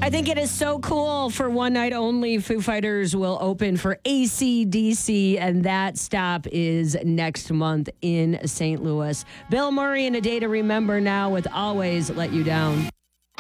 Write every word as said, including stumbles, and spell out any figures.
I think it is so cool. For one night only, Foo Fighters will open for A C D C, and that stop is next month in Saint Louis. Bill Murray and A Day to Remember now with Always Let You Down.